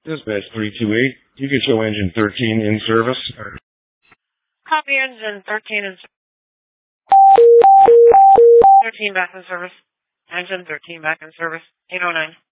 Dispatch 328, you get show engine 13 in service. Copy engine 13 in 13 back in service. Engine 13 back in service. 809.